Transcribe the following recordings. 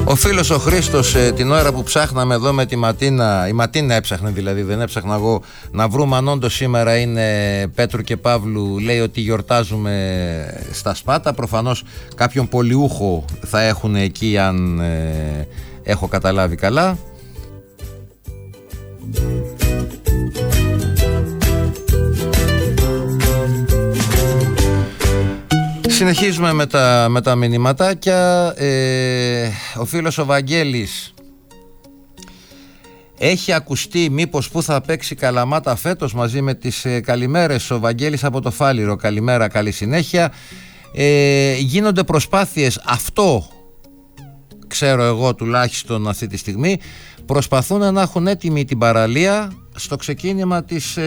Ο φίλος ο Χρήστος, την ώρα που ψάχναμε εδώ με τη Ματίνα, η Ματίνα έψαχνε δηλαδή, δεν έψαχνα εγώ, να βρούμε αν όντως σήμερα είναι Πέτρου και Παύλου, λέει ότι γιορτάζουμε στα Σπάτα. Προφανώς κάποιον πολιούχο θα έχουν εκεί, αν έχω καταλάβει καλά. Συνεχίζουμε με τα μηνυματάκια. Ο φίλος ο Βαγγέλης: έχει ακουστεί μήπως που θα παίξει Καλαμάτα φέτος, μαζί με τις καλημέρες? Ο Βαγγέλης από το Φάληρο. Καλημέρα, καλή συνέχεια. Γίνονται προσπάθειες, αυτό ξέρω εγώ τουλάχιστον αυτή τη στιγμή, προσπαθούν να έχουν έτοιμη την παραλία στο ξεκίνημα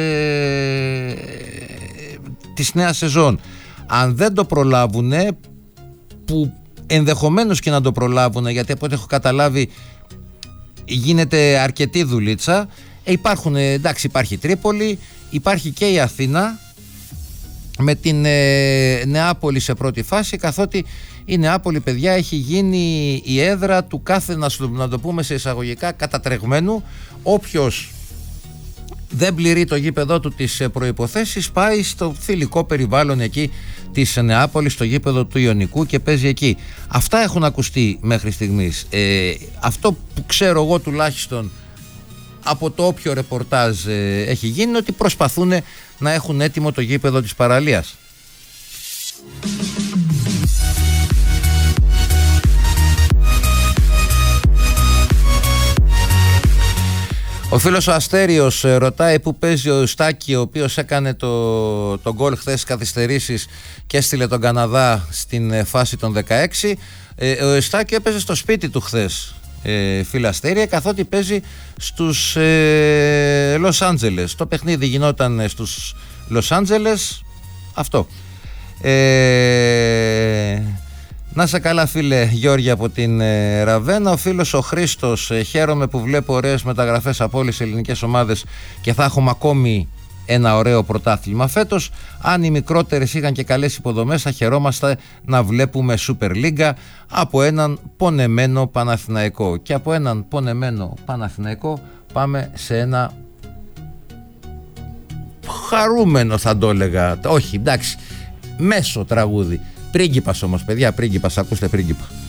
της νέας σεζόν. Αν δεν το προλάβουνε, που ενδεχομένως και να το προλάβουνε, γιατί από ό,τι έχω καταλάβει γίνεται αρκετή δουλίτσα, υπάρχουν, εντάξει, υπάρχει Τρίπολη, υπάρχει και η Αθήνα με την Νεάπολη σε πρώτη φάση, καθότι η Νεάπολη, παιδιά, έχει γίνει η έδρα του κάθε, να το πούμε σε εισαγωγικά, κατατρεγμένου. Όποιος δεν πληρεί το γήπεδό του τις προϋποθέσεις, πάει στο φιλικό περιβάλλον εκεί της Νεάπολης, στο γήπεδο του Ιωνικού, και παίζει εκεί. Αυτά έχουν ακουστεί μέχρι στιγμής. Αυτό που ξέρω εγώ τουλάχιστον από το όποιο ρεπορτάζ έχει γίνει, είναι ότι προσπαθούν να έχουν έτοιμο το γήπεδο της παραλίας. Ο φίλος ο Αστέριος ρωτάει πού παίζει ο Στάκη, ο οποίος έκανε το γκολ χθες καθυστερήσεις και έστειλε τον Καναδά στην φάση των 16. Ο Στάκη έπαιζε στο σπίτι του χθες, φίλε Αστέρια, καθότι παίζει στους Λος Άντζελες. Το παιχνίδι γινόταν στους Λος Άντζελες. Αυτό. Να σε καλά, φίλε Γιώργη από την Ραβένα. Ο φίλος ο Χρήστος: χαίρομαι που βλέπω ωραίες μεταγραφές από όλες τις ελληνικές ομάδες και θα έχουμε ακόμη ένα ωραίο πρωτάθλημα φέτος. Αν οι μικρότερες είχαν και καλές υποδομές, θα χαιρόμαστε να βλέπουμε Super League από έναν πονεμένο Παναθηναϊκό. Και από έναν πονεμένο Παναθηναϊκό πάμε σε ένα χαρούμενο, θα το έλεγα, όχι, εντάξει, μέσο τραγούδι. Πρίγκιπας όμως, παιδιά, πρίγκιπας, ακούστε πρίγκιπα.